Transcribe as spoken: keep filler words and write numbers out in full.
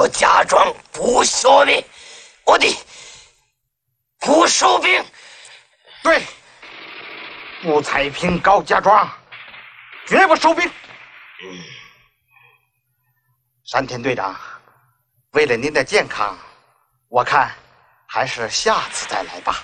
高家庄不休兵，我的不收兵。 对，吴彩平、高家庄绝不收兵。嗯，山田队长，为了您的健康，我看还是下次再来吧。